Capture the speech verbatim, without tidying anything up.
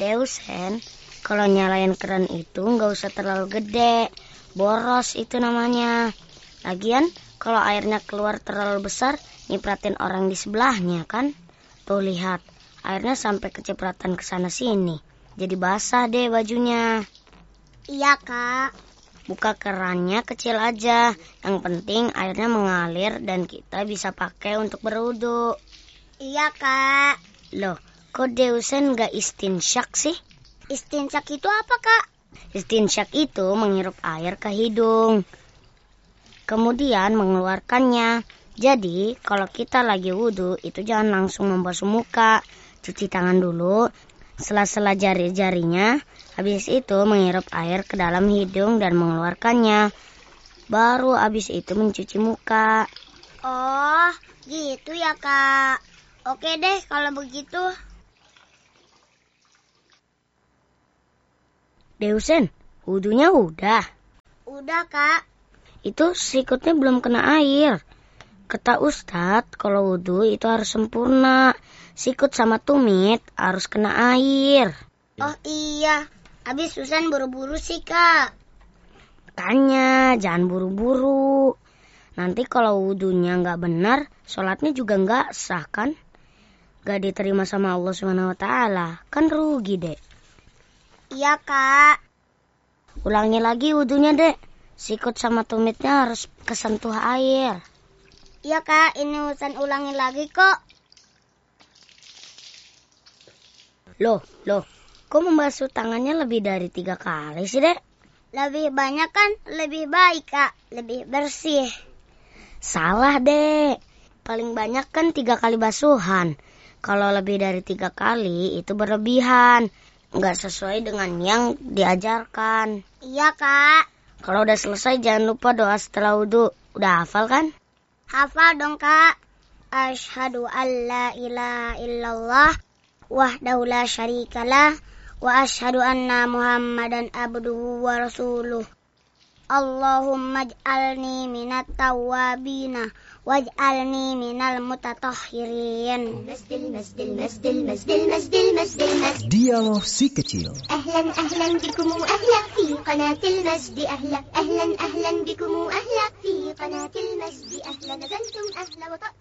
Deusen, kalau nyalain keran itu nggak usah terlalu gede. Boros itu namanya. Lagian kalau airnya keluar terlalu besar, nyipratin orang di sebelahnya kan. Tuh lihat, airnya sampai kecipratan ke sana sini. Jadi basah deh bajunya. Iya, Kak. Buka kerannya kecil aja. Yang penting airnya mengalir dan kita bisa pakai untuk berwudu. Iya, Kak. Loh, kok Deusen nggak istinsyak sih? Istinsyak itu apa, Kak? Istinsyak itu menghirup air ke hidung, kemudian mengeluarkannya. Jadi, kalau kita lagi wudhu, itu jangan langsung membasuh muka. Cuci tangan dulu, sela-sela jari-jarinya. Habis itu menghirup air ke dalam hidung dan mengeluarkannya. Baru habis itu mencuci muka. Oh, gitu ya, Kak. Oke deh kalau begitu. Deusen, wudhunya udah? Udah, Kak. Itu sikutnya belum kena air. Kata Ustadz, kalau wudhu itu harus sempurna. Sikut sama tumit harus kena air. Oh iya, habis Susan buru-buru sih, Kak. Makanya jangan buru-buru. Nanti kalau wudhunya nggak benar, sholatnya juga nggak sah kan? Nggak diterima sama Allah subhanahu wa taala. Kan rugi, Dek. Iya, Kak. Ulangi lagi wudhunya, Dek. Sikut sama tumitnya harus kesentuh air. Iya, Kak. Ini Susan ulangi lagi kok. Loh, loh. Kok membasuh tangannya lebih dari tiga kali sih, Dek? Lebih banyak kan lebih baik, Kak. Lebih bersih. Salah, Dek. Paling banyak kan tiga kali basuhan. Kalau lebih dari tiga kali itu berlebihan. Nggak sesuai dengan yang diajarkan. Iya, Kak. Kalau udah selesai jangan lupa doa setelah wudhu. Udah hafal kan? Hafal dong, Kak. Asyhadu an la ilaha illallah wahdahu la syarikalah wa asyhadu anna Muhammadan abduhu wa rasuluh. Allahumma ij'alni minat tawwabina waj'alni minal mutatahhirin. Masdil masdil masdil masdil masdil masdil masdil. Dialog si kecil. Ahlan ahlan bikum ahla fi qanatil masdi ahla. Ahlan ahlan bikum ahla fi qanatil masdi ahla. Nazaltum ahla wa